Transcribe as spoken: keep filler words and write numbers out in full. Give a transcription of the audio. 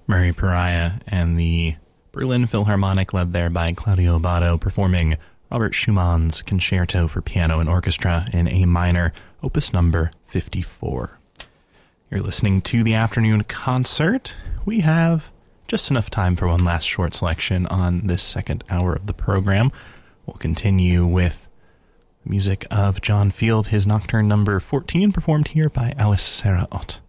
Murray Pariah and the Berlin Philharmonic, led there by Claudio Abbado, performing Robert Schumann's Concerto for Piano and Orchestra in A minor, opus number fifty-four. You're listening to the Afternoon Concert. We have just enough time for one last short selection on this second hour of the program. We'll continue with music of John Field, his Nocturne number fourteen, performed here by Alice Sarah Ott.